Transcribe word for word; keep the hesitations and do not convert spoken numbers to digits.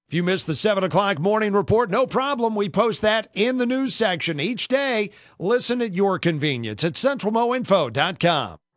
If you missed the seven o'clock morning report, no problem. We post that in the news section each day. Listen at your convenience at central mo info dot com.